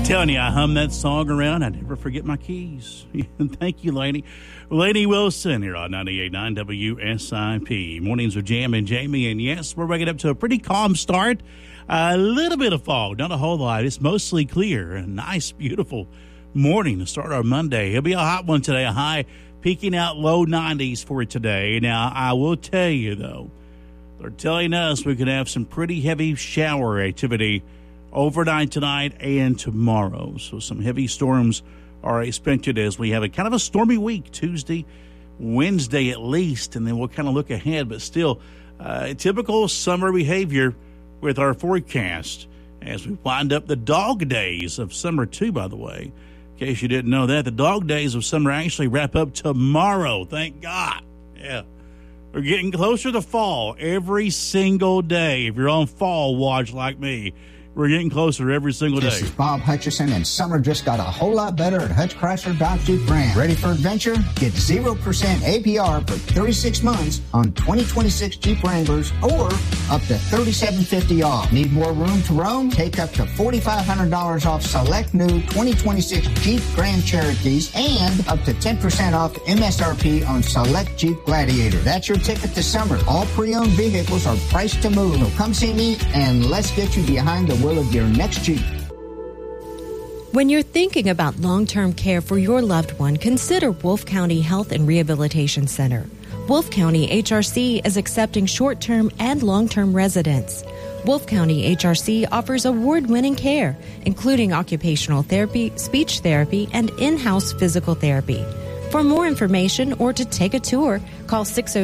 Telling you, I hum that song around. I never forget my keys. Thank you, Lainey. Lainey Wilson here on 98.9 WSIP. Mornings with Jam and Jamie. And yes, we're waking up to a pretty calm start. A little bit of fog, not a whole lot. It's mostly clear. A nice, beautiful morning to start our Monday. It'll be a hot one today. A high peaking out low 90s for today. Now, I will tell you, though, they're telling us we could have some pretty heavy shower activity overnight tonight and tomorrow. So some heavy storms are expected as we have a kind of a stormy week, Tuesday, Wednesday at least, and then we'll kind of look ahead. But still, typical summer behavior with our forecast as we wind up the dog days of summer too, by the way. In case you didn't know that, the dog days of summer actually wrap up tomorrow. Thank God. Yeah. We're getting closer to fall every single day. If you're on fall watch like me, we're getting closer every single day. This is Bob Hutchison, and summer just got a whole lot better at Hutch Chrysler Dodge Jeep Ram. Ready for adventure? Get 0% APR for 36 months on 2026 Jeep Wranglers or up to $3,750 off. Need more room to roam? Take up to $4,500 off select new 2026 Jeep Grand Cherokees and up to 10% off MSRP on select Jeep Gladiator. That's your ticket to summer. All pre-owned vehicles are priced to move. So come see me and let's get you behind the of your next Jeep. When you're thinking about long-term care for your loved one, consider Wolfe County Health and Rehabilitation Center. Wolfe County HRC is accepting short-term and long-term residents. Wolfe County HRC offers award-winning care, including occupational therapy, speech therapy, and in-house physical therapy. For more information or to take a tour, call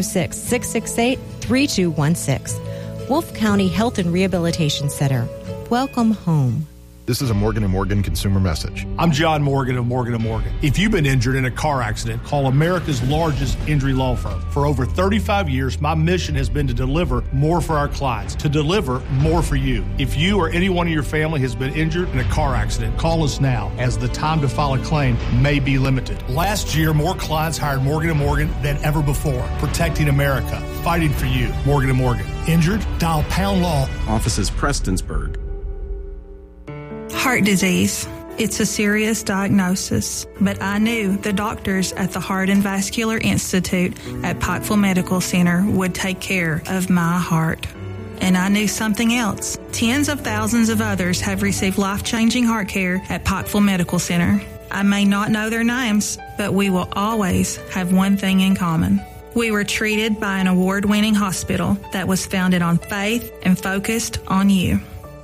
606-668-3216. Wolfe County Health and Rehabilitation Center. Welcome home. This is a Morgan & Morgan consumer message. I'm John Morgan of Morgan & Morgan. If you've been injured in a car accident, call America's largest injury law firm. For over 35 years, my mission has been to deliver more for our clients, to deliver more for you. If you or anyone in your family has been injured in a car accident, call us now, as the time to file a claim may be limited. Last year, more clients hired Morgan & Morgan than ever before, protecting America, fighting for you. Morgan & Morgan. Injured? Dial # law. Offices Prestonsburg. Heart disease. It's a serious diagnosis, but I knew the doctors at the Heart and Vascular Institute at Pikeville Medical Center would take care of my heart. And I knew something else. Tens of thousands of others have received life-changing heart care at Pikeville Medical Center. I may not know their names, but we will always have one thing in common. We were treated by an award-winning hospital that was founded on faith and focused on you.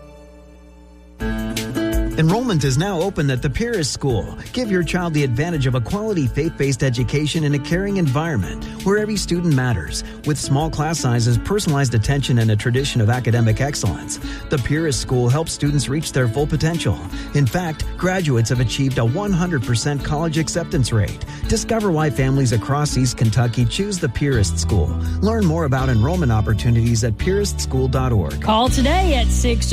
Enrollment is now open at the Pieris School. Give your child the advantage of a quality faith-based education in a caring environment where every student matters. With small class sizes, personalized attention, and a tradition of academic excellence, the Pieris School helps students reach their full potential. In fact, graduates have achieved a 100% college acceptance rate. Discover why families across East Kentucky choose the Pieris School. Learn more about enrollment opportunities at pierisschool.org. Call today at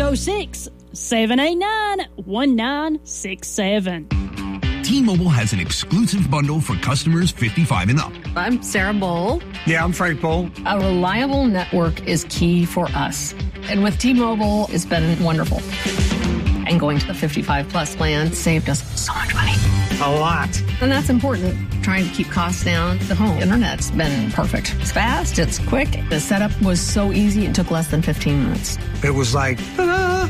606-789-1967. T-Mobile has an exclusive bundle for customers 55 and up. I'm Sarah Bowl. Yeah, I'm Frank Bowl. A reliable network is key for us. And with T-Mobile, it's been wonderful. And going to the 55 plus plan saved us so much money. A lot. And that's important. Trying to keep costs down. The home internet's been perfect. It's fast. It's quick. The setup was so easy. It took less than 15 minutes. It was like, ta-da!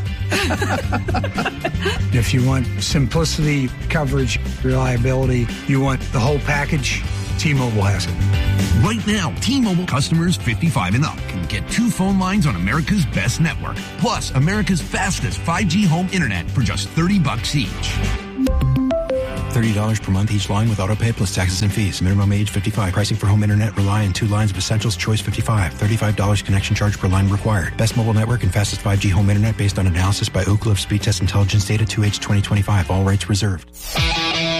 If you want simplicity, coverage, reliability, you want the whole package, T-Mobile has it. Right now, T-Mobile customers 55 and up can get 2 phone lines on America's best network, plus America's fastest 5G home internet for just $30 each. $30 per month each line with autopay plus taxes and fees. Minimum age 55. Pricing for home internet rely on 2 lines of Essentials Choice 55. $35 connection charge per line required. Best mobile network and fastest 5G home internet based on analysis by Oak Cliff Speed Test Intelligence Data 2H 2025. All rights reserved.